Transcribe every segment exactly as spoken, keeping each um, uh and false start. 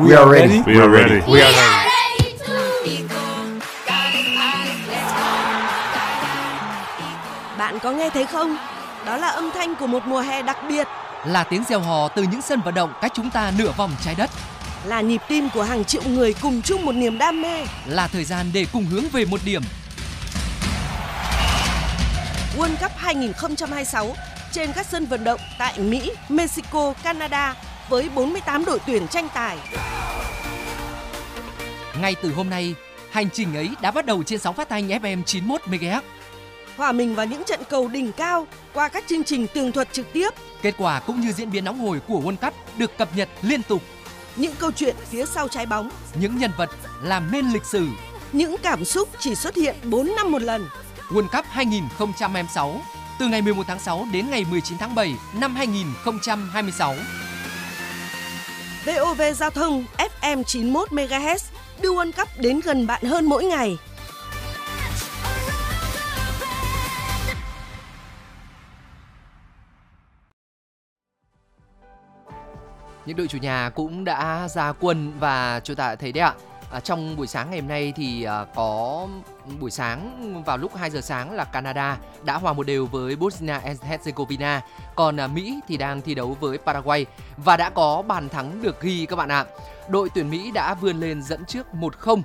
We are ready. We are ready. We are ready. Bạn có nghe thấy không? Đó là âm thanh của một mùa hè đặc biệt. Là tiếng reo hò từ những sân vận động cách chúng ta nửa vòng trái đất. Là nhịp tim của hàng triệu người cùng chung một niềm đam mê. Là thời gian để cùng hướng về một điểm. World Cup hai không hai sáu trên các sân vận động tại Mỹ, Mexico, Canada với bốn mươi tám đội tuyển tranh tài. Ngay từ hôm nay, hành trình ấy đã bắt đầu trên sóng phát thanh ép em chín mươi mốt mê ga héc. Hòa mình vào những trận cầu đỉnh cao qua các chương trình tường thuật trực tiếp. Kết quả cũng như diễn biến nóng hổi của World Cup được cập nhật liên tục. Những câu chuyện phía sau trái bóng, những nhân vật làm nên lịch sử, những cảm xúc chỉ xuất hiện bốn năm một lần. World Cup hai không hai sáu từ ngày mười một tháng sáu đến ngày mười chín tháng bảy năm hai không hai sáu. vê o vê Giao thông ép em chín mươi mốt mê ga héc đưa World Cup đến gần bạn hơn mỗi ngày. Những đội chủ nhà cũng đã ra quân và chúng ta thấy đấy ạ. À, trong buổi sáng ngày hôm nay thì à, có buổi sáng vào lúc hai giờ sáng là Canada đã hòa một đều với Bosnia and Herzegovina, còn à, Mỹ thì đang thi đấu với Paraguay và đã có bàn thắng được ghi các bạn ạ. Đội tuyển Mỹ đã vươn lên dẫn trước một không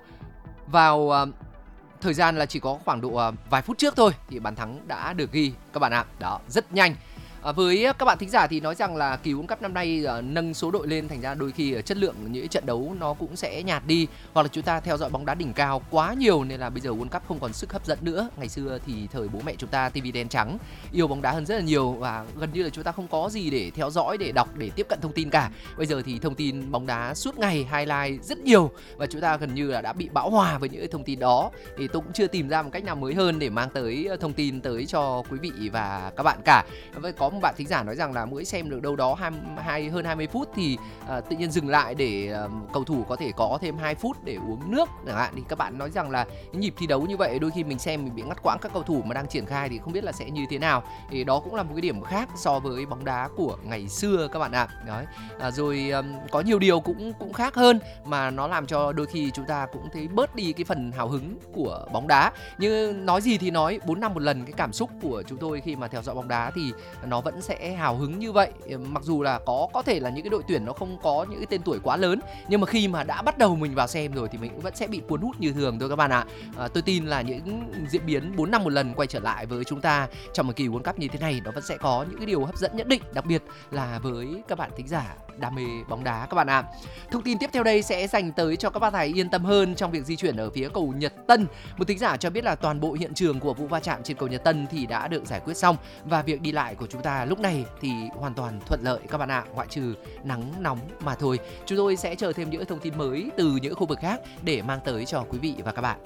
vào à, thời gian là chỉ có khoảng độ à, vài phút trước thôi thì bàn thắng đã được ghi các bạn ạ. Đó, rất nhanh. À, với các bạn thính giả thì nói rằng là kỳ World Cup năm nay uh, nâng số đội lên, thành ra đôi khi uh, chất lượng những trận đấu nó cũng sẽ nhạt đi, hoặc là chúng ta theo dõi bóng đá đỉnh cao quá nhiều nên là bây giờ World Cup không còn sức hấp dẫn nữa. Ngày xưa thì thời bố mẹ chúng ta ti vi đen trắng, yêu bóng đá hơn rất là nhiều và gần như là chúng ta không có gì để theo dõi, để đọc, để tiếp cận thông tin cả. Bây giờ thì thông tin bóng đá suốt ngày, highlight rất nhiều và chúng ta gần như là đã bị bão hòa với những thông tin đó. Thì tôi cũng chưa tìm ra một cách nào mới hơn để mang tới thông tin tới cho quý vị và các bạn cả. Với có một bạn thính giả nói rằng là mới xem được đâu đó hai, hai, hơn hai mươi phút thì uh, tự nhiên dừng lại để uh, cầu thủ có thể có thêm hai phút để uống nước chẳng hạn. Thì các bạn nói rằng là nhịp thi đấu như vậy đôi khi mình xem mình bị ngắt quãng các cầu thủ mà đang triển khai thì không biết là sẽ như thế nào. Thì đó cũng là một cái điểm khác so với bóng đá của ngày xưa các bạn ạ. Đấy. À, rồi um, có nhiều điều cũng cũng khác hơn mà nó làm cho đôi khi chúng ta cũng thấy bớt đi cái phần hào hứng của bóng đá. Như nói gì thì nói, bốn năm một lần cái cảm xúc của chúng tôi khi mà theo dõi bóng đá thì nó vẫn sẽ hào hứng như vậy. Mặc dù là có có thể là những cái đội tuyển nó không có những cái tên tuổi quá lớn, nhưng mà khi mà đã bắt đầu mình vào xem rồi thì mình cũng vẫn sẽ bị cuốn hút như thường thôi các bạn ạ. À, tôi tin là những diễn biến bốn năm một lần quay trở lại với chúng ta trong một kỳ World Cup như thế này nó vẫn sẽ có những cái điều hấp dẫn nhất định, đặc biệt là với các bạn thính giả đam mê bóng đá các bạn ạ. Thông tin tiếp theo đây sẽ dành tới cho các bác thầy yên tâm hơn trong việc di chuyển ở phía cầu Nhật Tân. Một thính giả cho biết là toàn bộ hiện trường của vụ va chạm trên cầu Nhật Tân thì đã được giải quyết xong và việc đi lại của chúng ta lúc này thì hoàn toàn thuận lợi các bạn ạ, ngoại trừ nắng nóng mà thôi. Chúng tôi sẽ chờ thêm những thông tin mới từ những khu vực khác để mang tới cho quý vị và các bạn.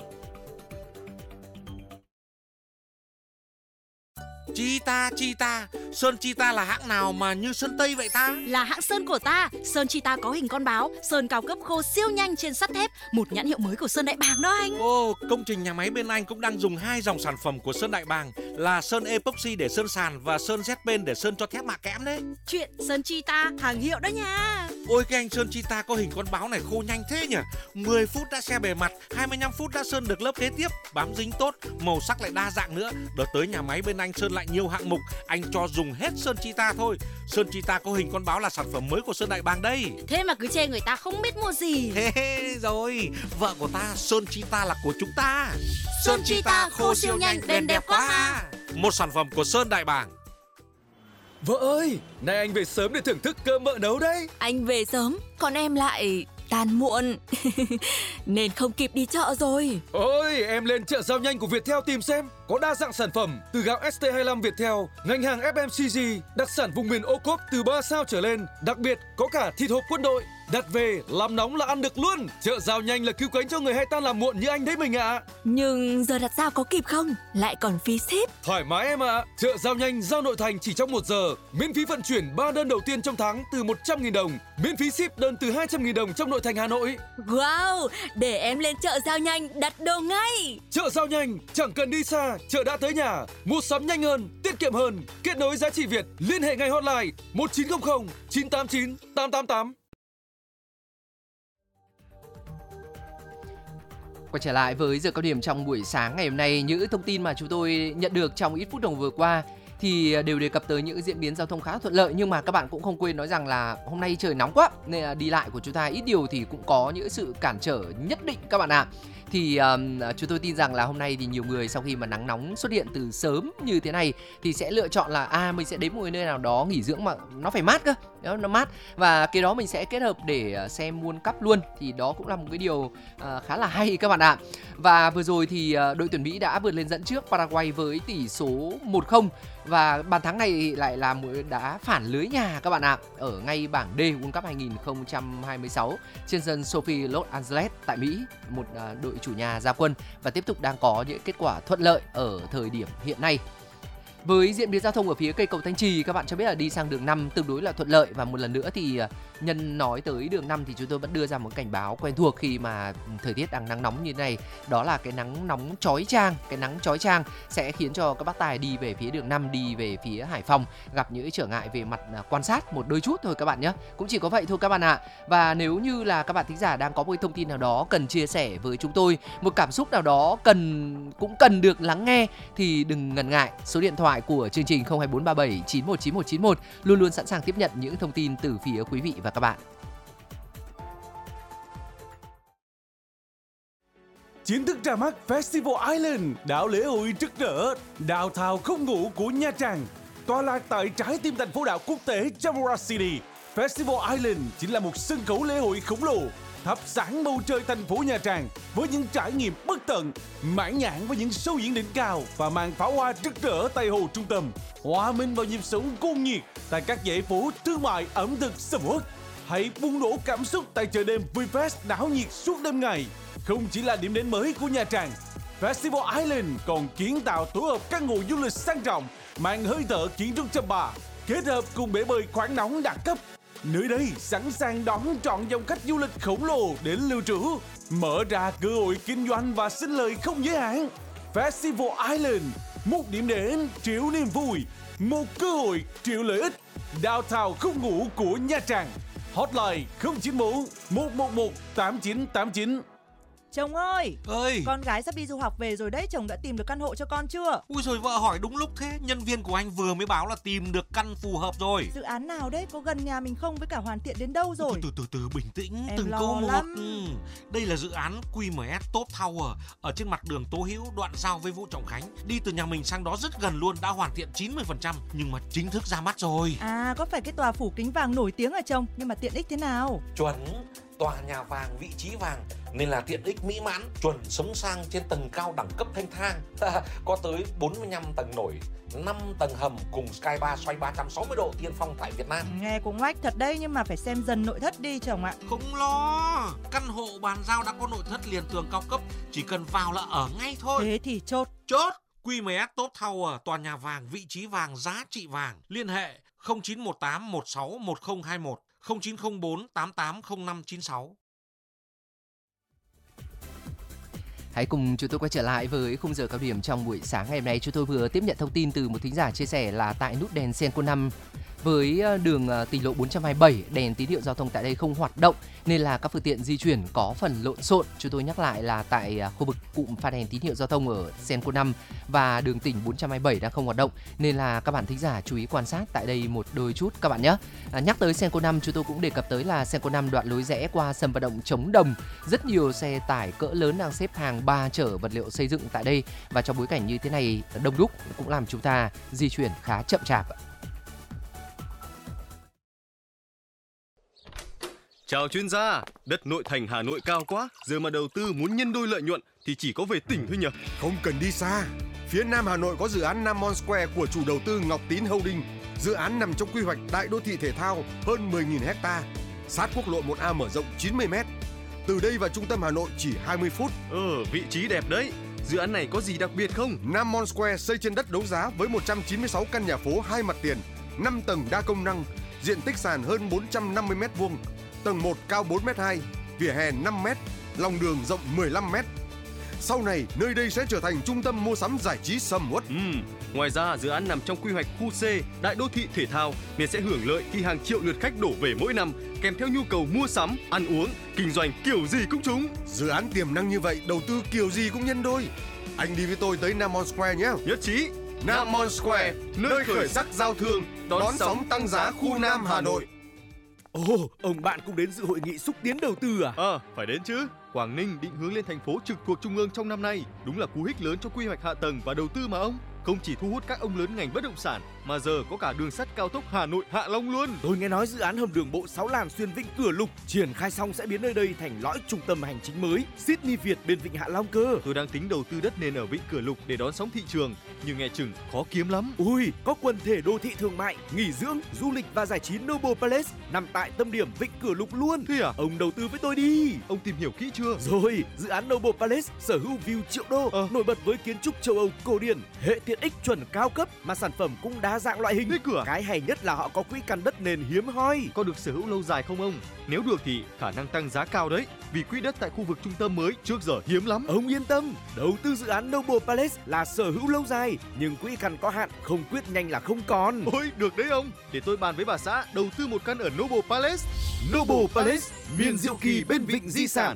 Cheetah, Cheetah, sơn Cheetah là hãng nào mà như sơn Tây vậy ta? Là hãng sơn của ta. Sơn Cheetah có hình con báo, sơn cao cấp khô siêu nhanh trên sắt thép, một nhãn hiệu mới của Sơn Đại Bàng đó anh. Ồ, công trình nhà máy bên anh cũng đang dùng hai dòng sản phẩm của Sơn Đại Bàng là sơn epoxy để sơn sàn và sơn Z-Pen để sơn cho thép mạ kẽm đấy. Chuyện sơn Cheetah hàng hiệu đó nha. Ôi cái anh sơn Cheetah có hình con báo này khô nhanh thế nhỉ? mười phút đã xe bề mặt, hai mươi lăm phút đã sơn được lớp kế tiếp, bám dính tốt, màu sắc lại đa dạng nữa. Đợt tới nhà máy bên anh sơn lại nhiều hạng mục, anh cho dùng hết sơn Cheetah thôi. Sơn Cheetah có hình con báo là sản phẩm mới của Sơn Đại Bàng đây. Thế mà cứ chê người ta không biết mua gì. Thế rồi, vợ của ta, sơn Cheetah là của chúng ta. Sơn Cheetah khô siêu nhanh, bền đẹp quá à. Một sản phẩm của Sơn Đại Bàng. Vợ ơi, nay anh về sớm để thưởng thức cơm mợ nấu đấy. Anh về sớm, còn em lại tan muộn nên không kịp đi chợ rồi. Ôi, em lên chợ giao nhanh của Viettel tìm xem. Có đa dạng sản phẩm từ gạo ét tê hai lăm Viettel, ngành hàng ép em xê giê, đặc sản vùng miền ô cốp từ ba sao trở lên. Đặc biệt có cả thịt hộp quân đội. Đặt về làm nóng là ăn được luôn. Chợ giao nhanh là cứu cánh cho người hay tan làm muộn như anh đấy mình ạ. À. Nhưng giờ đặt giao có kịp không? Lại còn phí ship. Thoải mái em ạ. À. Chợ giao nhanh giao nội thành chỉ trong một giờ. Miễn phí vận chuyển ba đơn đầu tiên trong tháng từ một trăm nghìn đồng. Miễn phí ship đơn từ hai trăm nghìn đồng trong nội thành Hà Nội. Wow, để em lên chợ giao nhanh đặt đồ ngay. Chợ giao nhanh chẳng cần đi xa, chợ đã tới nhà. Mua sắm nhanh hơn, tiết kiệm hơn. Kết nối giá trị Việt. Liên hệ ngay hotline một chín không không chín tám chín tám tám tám. Quay trở lại với giờ cao điểm trong buổi sáng ngày hôm nay, những thông tin mà chúng tôi nhận được trong ít phút đồng vừa qua thì đều đề cập tới những diễn biến giao thông khá thuận lợi, nhưng mà các bạn cũng không quên nói rằng là hôm nay trời nóng quá nên là đi lại của chúng ta ít điều thì cũng có những sự cản trở nhất định các bạn ạ. Thì um, chúng tôi tin rằng là hôm nay thì nhiều người sau khi mà nắng nóng xuất hiện từ sớm như thế này thì sẽ lựa chọn là à mình sẽ đến một nơi nào đó nghỉ dưỡng mà nó phải mát cơ, nó, nó mát, và cái đó mình sẽ kết hợp để xem World Cup luôn, thì đó cũng là một cái điều uh, khá là hay các bạn ạ. Và vừa rồi thì uh, đội tuyển Mỹ đã vượt lên dẫn trước Paraguay với tỷ số một không, và bàn thắng này lại là một đá phản lưới nhà các bạn ạ, ở ngay bảng D World Cup hai không hai sáu trên sân Sophie Los Angeles tại Mỹ, một uh, đội chủ nhà ra quân và tiếp tục đang có những kết quả thuận lợi ở thời điểm hiện nay. Với diễn biến giao thông ở phía cây cầu Thanh Trì, các bạn cho biết là đi sang đường năm tương đối là thuận lợi, và một lần nữa thì nhân nói tới đường năm thì chúng tôi vẫn đưa ra một cảnh báo quen thuộc khi mà thời tiết đang nắng nóng như thế này, đó là cái nắng nóng chói chang, cái nắng chói chang sẽ khiến cho các bác tài đi về phía đường năm, đi về phía Hải Phòng gặp những trở ngại về mặt quan sát một đôi chút thôi các bạn nhé, cũng chỉ có vậy thôi các bạn ạ. Và nếu như là các bạn thính giả đang có một thông tin nào đó cần chia sẻ với chúng tôi, một cảm xúc nào đó cần cũng cần được lắng nghe thì đừng ngần ngại, số điện thoại của chương trình không hai bốn ba bảy chín một chín một chín một luôn luôn sẵn sàng tiếp nhận những thông tin từ phía quý vị và các bạn. Chính thức ra mắt Festival Island, đảo lễ hội rực rỡ, đào thào không ngủ của Nha Trang, tọa lạc tại trái tim thành phố đảo quốc tế Chamora City. Festival Island chính là một sân khấu lễ hội khổng lồ, thắp sáng bầu trời thành phố Nha Trang với những trải nghiệm bất tận, mãn nhãn với những show diễn đỉnh cao và màn pháo hoa rực rỡ tại hồ trung tâm, hòa mình vào nhịp sống cuồng nhiệt tại các dãy phố thương mại ẩm thực sầm uất. Hãy bùng nổ cảm xúc tại chợ đêm VinFest náo nhiệt suốt đêm ngày. Không chỉ là điểm đến mới của Nha Trang, Festival Island còn kiến tạo tổ hợp căn hộ du lịch sang trọng, mang hơi thở kiến trúc chăm ba, kết hợp cùng bể bơi khoáng nóng đẳng cấp. Nơi đây sẵn sàng đón trọn dòng khách du lịch khổng lồ đến lưu trú, mở ra cơ hội kinh doanh và sinh lời không giới hạn. Festival Island, một điểm đến triệu niềm vui, một cơ hội triệu lợi ích. Downtown không ngủ của Nha Trang. Hotline không chín bốn một một một tám chín tám chín. Chồng ơi, ơi, con gái sắp đi du học về rồi đấy, chồng đã tìm được căn hộ cho con chưa? ui rồi vợ hỏi đúng lúc thế, nhân viên của anh vừa mới báo là tìm được căn phù hợp rồi. Dự án nào đấy, có gần nhà mình không, với cả hoàn thiện đến đâu rồi? Từ từ từ, từ bình tĩnh, Em từng lo câu một. lắm. Ừ. Đây là dự án quy em ét Top Tower ở trên mặt đường Tố Hữu, đoạn giao với Vũ Trọng Khánh. Đi từ nhà mình sang đó rất gần luôn, đã hoàn thiện chín mươi phần trăm nhưng mà chính thức ra mắt rồi. À, có phải cái tòa phủ kính vàng nổi tiếng hả chồng? Nhưng mà tiện ích thế nào? Chuẩn, tòa nhà vàng, vị trí vàng nên là tiện ích mỹ mãn, chuẩn sống sang trên tầng cao đẳng cấp thanh thang. Có tới bốn mươi lăm tầng nổi, năm tầng hầm cùng Sky Bar xoay ba trăm sáu mươi độ tiên phong tại Việt Nam. Nghe cũng oách thật đấy, nhưng mà phải xem dần nội thất đi chồng ạ. Không lo, căn hộ bàn giao đã có nội thất liền tường cao cấp, chỉ cần vào là ở ngay thôi. Thế thì chốt. Chốt. quy em ét Top Tower, tòa nhà vàng, vị trí vàng, giá trị vàng. Liên hệ không chín một tám một sáu một không hai một, không chín không bốn tám tám không năm chín sáu. Hãy cùng chúng tôi quay trở lại với khung giờ cao điểm trong buổi sáng ngày hôm nay. Chúng tôi vừa tiếp nhận thông tin từ một thính giả chia sẻ là tại nút đèn Senco năm với đường tỉnh lộ bốn trăm hai mươi bảy, đèn tín hiệu giao thông tại đây không hoạt động nên là các phương tiện di chuyển có phần lộn xộn. Chúng tôi nhắc lại là tại khu vực cụm pha đèn tín hiệu giao thông ở Senco năm và đường tỉnh bốn trăm hai mươi bảy đang không hoạt động nên là các bạn thính giả chú ý quan sát tại đây một đôi chút các bạn nhé. À, nhắc tới Senco năm, chúng tôi cũng đề cập tới là Senco năm đoạn lối rẽ qua sân vận động Chống Đồng, rất nhiều xe tải cỡ lớn đang xếp hàng ba chở vật liệu xây dựng tại đây, và trong bối cảnh như thế này đông đúc cũng làm chúng ta di chuyển khá chậm chạp. Chào chuyên gia, đất nội thành Hà Nội cao quá, giờ mà đầu tư muốn nhân đôi lợi nhuận thì chỉ có về tỉnh thôi nhỉ? Không cần đi xa, phía Nam Hà Nội có dự án Nam Mon Square của chủ đầu tư Ngọc Tín Holding. Dự án nằm trong quy hoạch đại đô thị thể thao hơn mười nghìn héc ta, sát quốc lộ một A mở rộng chín mươi mét. Từ đây vào trung tâm Hà Nội chỉ hai mươi phút. Ờ, vị trí đẹp đấy. Dự án này có gì đặc biệt không? Nam Mon Square xây trên đất đấu giá với một trăm chín mươi sáu căn nhà phố hai mặt tiền, năm tầng đa công năng, diện tích sàn hơn bốn trăm năm mươi mét vuông. Tầng một cao bốn mét hai, vỉa hè năm mét, lòng đường rộng mười lăm mét. Sau này, nơi đây sẽ trở thành trung tâm mua sắm giải trí sầm uất. Ừ. Ngoài ra, dự án nằm trong quy hoạch khu C, đại đô thị thể thao nên sẽ hưởng lợi khi hàng triệu lượt khách đổ về mỗi năm, kèm theo nhu cầu mua sắm, ăn uống, kinh doanh kiểu gì cũng trúng. Dự án tiềm năng như vậy, đầu tư kiểu gì cũng nhân đôi. Anh đi với tôi tới Namon Square nhé. Nhất trí. Namon Square, nơi khởi sắc giao thương, đón, đón sóng tăng giá khu Nam Hà Nội. Ồ, ông bạn cũng đến dự hội nghị xúc tiến đầu tư à? Ờ, à, phải đến chứ. Quảng Ninh định hướng lên thành phố trực thuộc Trung ương trong năm nay, đúng là cú hích lớn cho quy hoạch hạ tầng và đầu tư mà ông. Không chỉ thu hút các ông lớn ngành bất động sản, mà giờ có cả đường sắt cao tốc Hà Nội Hạ Long luôn. Tôi nghe nói dự án hầm đường bộ sáu làn xuyên Vịnh Cửa Lục triển khai xong sẽ biến nơi đây thành lõi trung tâm hành chính mới Sydney Việt bên Vịnh Hạ Long cơ. Tôi đang tính đầu tư đất nền ở Vịnh Cửa Lục để đón sóng thị trường, nhưng nghe chừng khó kiếm lắm. Ui, có quần thể đô thị thương mại, nghỉ dưỡng, du lịch và giải trí Noble Palace nằm tại tâm điểm Vịnh Cửa Lục luôn. Thế à? Ông đầu tư với tôi đi. Ông tìm hiểu kỹ chưa? Rồi, dự án Noble Palace sở hữu view triệu đô, à. nổi bật với kiến trúc châu Âu cổ điển, hệ tiện ích chuẩn cao cấp mà sản phẩm cũng đa dạng loại hình. Thế cửa. Cái hay nhất là họ có quỹ căn đất nền hiếm hoi. Có được sở hữu lâu dài không ông? Nếu được thì khả năng tăng giá cao đấy, vì quỹ đất tại khu vực trung tâm mới trước giờ hiếm lắm. Ông yên tâm, đầu tư dự án Noble Palace là sở hữu lâu dài, nhưng quỹ căn có hạn, không quyết nhanh là không còn. Ôi, được đấy ông. Để tôi bàn với bà xã đầu tư một căn ở Noble Palace. Noble Palace, miền diệu kỳ bên vịnh di sản.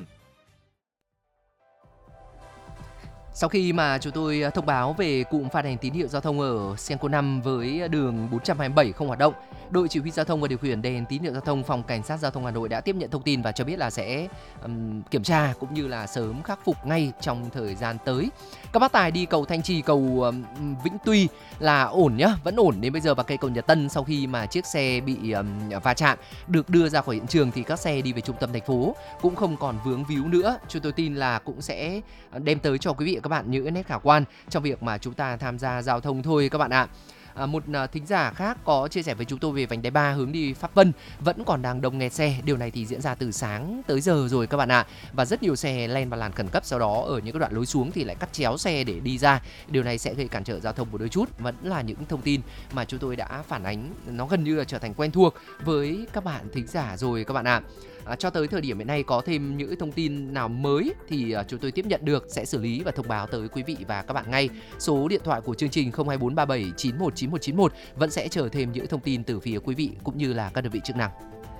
Sau khi mà chúng tôi thông báo về cụm phát đèn tín hiệu giao thông ở Senco năm với đường bốn trăm hai mươi bảy không hoạt động, đội chỉ huy giao thông và điều khiển đèn tín hiệu giao thông Phòng Cảnh sát Giao thông Hà Nội đã tiếp nhận thông tin và cho biết là sẽ um, kiểm tra cũng như là sớm khắc phục ngay trong thời gian tới. Các bác tài đi cầu Thanh Trì, cầu um, Vĩnh Tuy là ổn nhá, vẫn ổn đến bây giờ, và cây cầu Nhật Tân sau khi mà chiếc xe bị um, va chạm được đưa ra khỏi hiện trường thì các xe đi về trung tâm thành phố cũng không còn vướng víu nữa. Chúng tôi tin là cũng sẽ đem tới cho quý vị các bạn những nét khả quan trong việc mà chúng ta tham gia giao thông thôi các bạn ạ. À, một à, thính giả khác có chia sẻ với chúng tôi về vành đai ba hướng đi Pháp Vân vẫn còn đang đông nghẹt xe. Điều này thì diễn ra từ sáng tới giờ rồi các bạn ạ. Và rất nhiều xe len vào làn khẩn cấp, sau đó ở những cái đoạn lối xuống thì lại cắt chéo xe để đi ra. Điều này sẽ gây cản trở giao thông một đôi chút. Vẫn là những thông tin mà chúng tôi đã phản ánh, nó gần như là trở thành quen thuộc với các bạn thính giả rồi các bạn ạ. À, cho tới thời điểm hiện nay có thêm những thông tin nào mới thì uh, chúng tôi tiếp nhận được sẽ xử lý và thông báo tới quý vị và các bạn ngay. Số điện thoại của chương trình không hai bốn ba bảy chín một chín một chín một vẫn sẽ chờ thêm những thông tin từ phía quý vị cũng như là các đơn vị chức năng.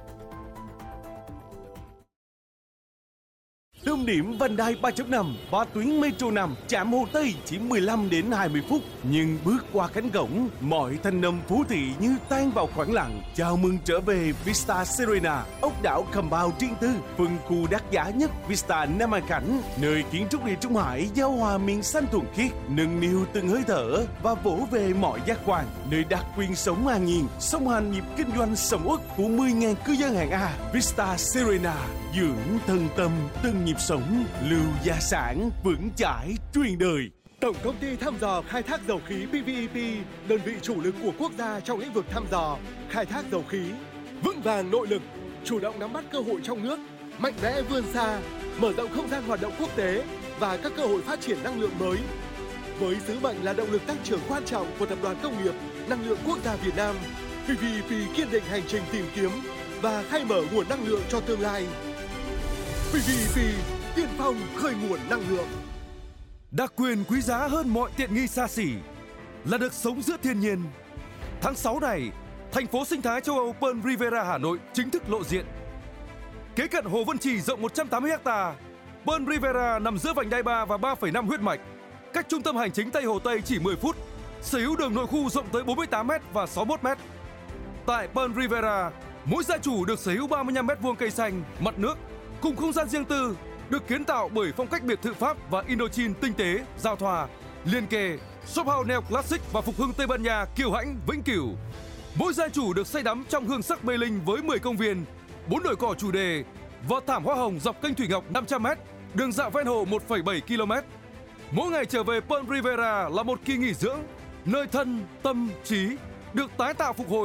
Tâm điểm vành đai ba chấm năm, ba tuyến Metro năm, trạm Hồ Tây chỉ mười lăm đến hai mươi phút. Nhưng bước qua cánh cổng, mọi thanh âm phố thị như tan vào khoảng lặng. Chào mừng trở về Vista Serena, ốc đảo Compound riêng tư, phân khu đắt giá nhất Vista Nam An Cảnh, nơi kiến trúc địa Trung Hải giao hòa miền xanh thuần khiết, nâng niu từng hơi thở và vỗ về mọi giác quan, nơi đặc quyền sống an nhiên, song hành nhịp kinh doanh sầm uất của mười nghìn cư dân hạng A. Vista Serena, dưỡng thân tâm từng nhịp sống, lưu gia sản vững chãi truyền đời. Tổng công ty thăm dò khai thác dầu khí pê vê e pê, đơn vị chủ lực của quốc gia trong lĩnh vực thăm dò, khai thác dầu khí, vững vàng nội lực, chủ động nắm bắt cơ hội trong nước, mạnh mẽ vươn xa, mở rộng không gian hoạt động quốc tế và các cơ hội phát triển năng lượng mới. Với sứ mệnh là động lực tăng trưởng quan trọng của Tập đoàn Công nghiệp Năng lượng Quốc gia Việt Nam, pê vê e pê kiên định hành trình tìm kiếm và khai mở nguồn năng lượng cho tương lai. pê vê e pê, tiên phong khơi nguồn năng lượng. Đặc quyền quý giá hơn mọi tiện nghi xa xỉ là được sống giữa thiên nhiên. Tháng sáu này, thành phố sinh thái châu Âu Pearl Riviera Hà Nội chính thức lộ diện. Kế cận Hồ Vân Trì rộng một trăm tám mươi héc ta, Pearl Riviera nằm giữa vành đai ba và ba phẩy năm huyết mạch, cách trung tâm hành chính Tây Hồ Tây chỉ mười phút, sở hữu đường nội khu rộng tới bốn mươi tám mét và sáu mươi mốt mét. Tại Pearl Riviera, mỗi gia chủ được sở hữu ba mươi lăm mét vuông cây xanh, mặt nước, cùng không gian riêng tư, được kiến tạo bởi phong cách biệt thự Pháp và Indochine tinh tế, giao thoa, liên kề, shop house neo classic và phục hưng Tây Ban Nha kiêu hãnh vĩnh cửu. Mỗi gia chủ được say đắm trong hương sắc mê linh với mười công viên, bốn đồi cỏ chủ đề và thảm hoa hồng dọc kênh Thủy Ngọc năm trăm mét, đường dạo ven hồ một phẩy bảy ki lô mét. Mỗi ngày trở về Pearl Riviera là một kỳ nghỉ dưỡng, nơi thân, tâm, trí được tái tạo phục hồi